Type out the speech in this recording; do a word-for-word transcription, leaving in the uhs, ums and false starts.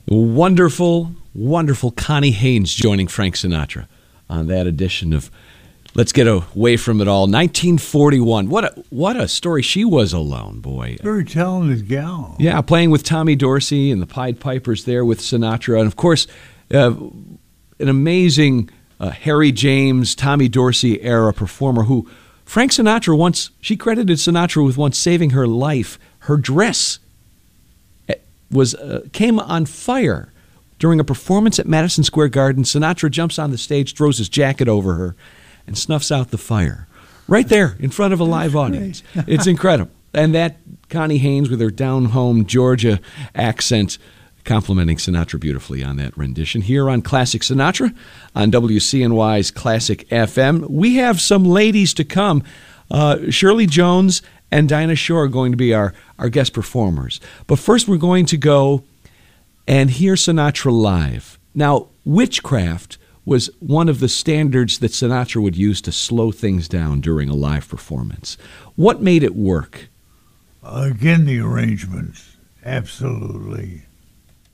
Wonderful, wonderful Connie Haynes joining Frank Sinatra on that edition of Let's Get Away From It All. nineteen forty-one. What a, what a story. She was alone, boy. Very talented gal. Yeah, playing with Tommy Dorsey and the Pied Pipers there with Sinatra. And, of course, uh, an amazing uh, Harry James, Tommy Dorsey era performer who Frank Sinatra once, she credited Sinatra with once saving her life. Her dress was uh, came on fire during a performance at Madison Square Garden. Sinatra jumps on the stage, throws his jacket over her, and snuffs out the fire right there in front of a live audience. It's incredible. And that Connie Haynes with her down-home Georgia accent complimenting Sinatra beautifully on that rendition. Here on Classic Sinatra on W C N Y's Classic F M, we have some ladies to come. Uh, Shirley Jones and Dinah Shore are going to be our, our guest performers. But first we're going to go and hear Sinatra live. Now, Witchcraft was one of the standards that Sinatra would use to slow things down during a live performance. What made it work? Again, the arrangements. Absolutely.